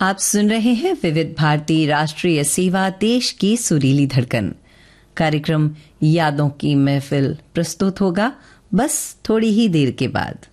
आप सुन रहे हैं विविध भारती राष्ट्रीय सेवा, देश की सुरीली धड़कन। कार्यक्रम यादों की महफिल प्रस्तुत होगा बस थोड़ी ही देर के बाद।